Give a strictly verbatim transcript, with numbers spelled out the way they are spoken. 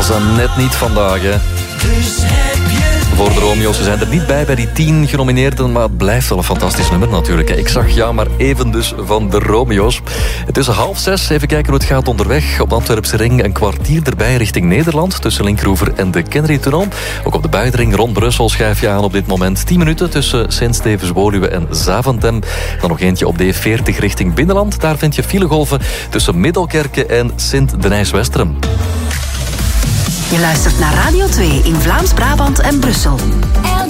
was dat net niet vandaag, hè. Dus heb je Voor de Romeo's, ze zijn er niet bij bij die tien genomineerden, maar het blijft wel een fantastisch nummer natuurlijk. Ik zag ja maar even dus van de Romeo's. Het is half zes, even kijken hoe het gaat onderweg. Op de Antwerpse ring een kwartier erbij richting Nederland, tussen Linkroever en de Kennedy-tunnel. Ook op de buitenring rond Brussel schuif je aan op dit moment. tien minuten tussen Sint-Stevens-Woluwe en Zaventem. Dan nog eentje op de E veertig richting Binnenland. Daar vind je filegolven tussen Middelkerke en Sint-Denijs-Westerem. Je luistert naar Radio twee in Vlaams-Brabant en Brussel.